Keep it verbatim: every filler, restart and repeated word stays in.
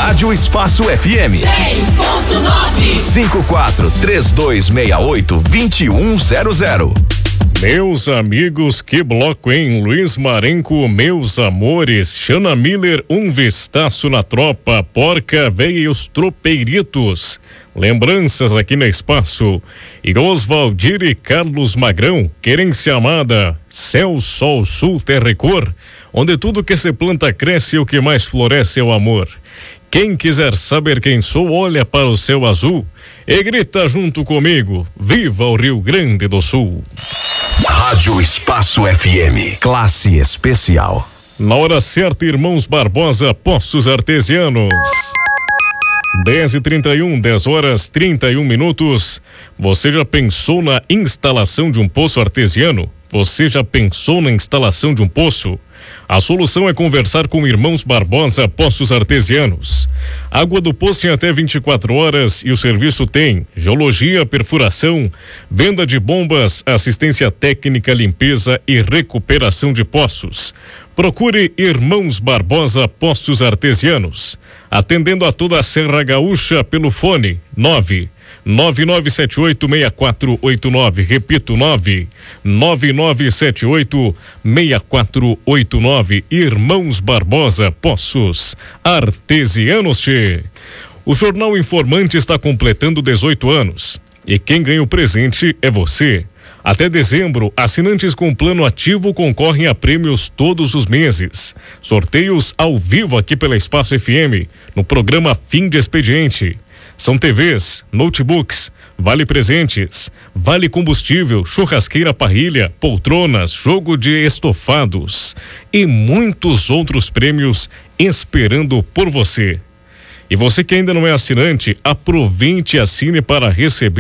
Rádio Espaço F M. cem ponto nove. cinco quatro três dois seis oito dois um zero zero. Meus amigos, que bloco, hein? Luiz Marenco, meus amores, Xana Miller, um vistaço na tropa, Porca Véia e os Tropeiritos. Lembranças aqui no Espaço. E Oswaldir e Carlos Magrão, Querência Amada, Céu, Sol, Sul, Terra e Cor, onde tudo que se planta cresce e o que mais floresce é o amor. Quem quiser saber quem sou, olha para o céu azul e grita junto comigo, viva o Rio Grande do Sul. Rádio Espaço F M, classe especial. Na hora certa, Irmãos Barbosa, Poços Artesianos. dez e trinta e um, dez horas trinta e um minutos. Você já pensou na instalação de um poço artesiano? Você já pensou na instalação de um poço? A solução é conversar com Irmãos Barbosa, Poços Artesianos. Água do poço em até vinte e quatro horas e o serviço tem geologia, perfuração, venda de bombas, assistência técnica, limpeza e recuperação de poços. Procure Irmãos Barbosa, Poços Artesianos. Atendendo a toda a Serra Gaúcha pelo fone nove nove nove sete oito seis quatro oito nove, repito, nove nove nove sete oito seis quatro oito nove. Irmãos Barbosa, Poços Artesianos. Tchê. O Jornal Informante está completando dezoito anos e quem ganha o presente é você. Até dezembro, assinantes com plano ativo concorrem a prêmios todos os meses. Sorteios ao vivo aqui pela Espaço F M, no programa Fim de Expediente. São T Vs, notebooks, vale presentes, vale combustível, churrasqueira parrilha, poltronas, jogo de estofados e muitos outros prêmios esperando por você. E você que ainda não é assinante, aproveite e assine para receber